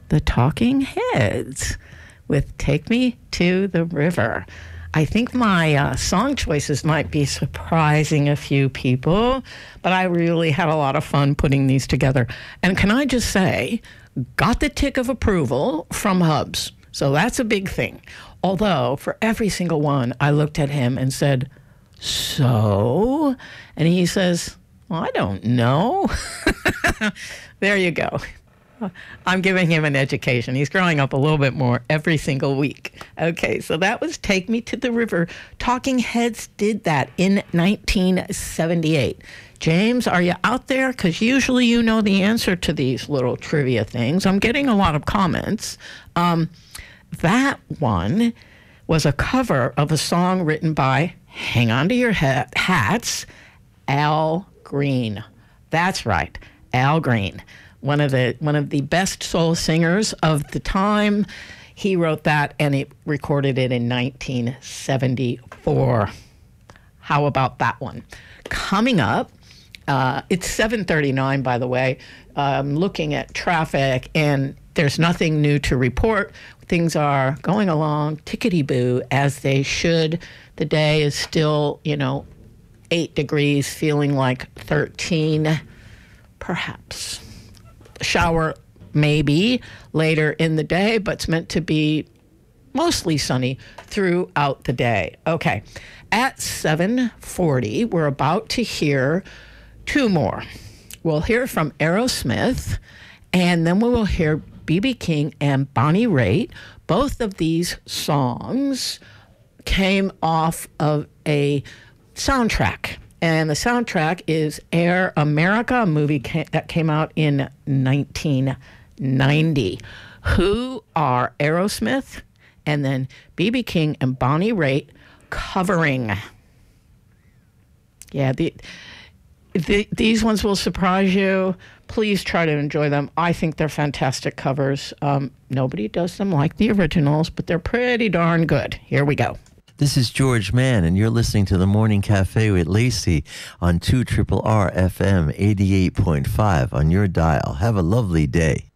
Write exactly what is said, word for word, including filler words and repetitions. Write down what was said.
the Talking Heads with Take Me to the River. I think my uh, song choices might be surprising a few people, but I really had a lot of fun putting these together. And can I just say, got the tick of approval from Hubs. So that's a big thing. Although, for every single one, I looked at him and said, so? And he says, well, I don't know. There you go. I'm giving him an education. He's growing up a little bit more every single week. Okay, so that was Take Me to the River. Talking Heads did that in nineteen seventy-eight. James, are you out there? Because usually you know the answer to these little trivia things. I'm getting a lot of comments. Um, that one was a cover of a song written by, hang on to your ha- hats, Al Green. That's right, Al Green. One of the one of the best soul singers of the time. He wrote that and he recorded it in nineteen seventy-four. How about that one? Coming up, uh, it's seven thirty-nine, by the way. I'm looking at traffic and there's nothing new to report. Things are going along tickety-boo as they should. The day is still, you know, eight degrees, feeling like thirteen, perhaps. Shower maybe later in the day, but it's meant to be mostly sunny throughout the day. Okay, at seven forty, we're about to hear two more. We'll hear from Aerosmith, and then we will hear B B King and Bonnie Raitt. Both of these songs came off of a soundtrack. And the soundtrack is Air America, a movie ca- that came out in nineteen ninety. Who are Aerosmith and then B B King and Bonnie Raitt covering? Yeah, the, the, these ones will surprise you. Please try to enjoy them. I think they're fantastic covers. Um, nobody does them like the originals, but they're pretty darn good. Here we go. This is George Mann, and you're listening to The Morning Cafe with Lacey on two R R R F M eighty-eight point five on your dial. Have a lovely day.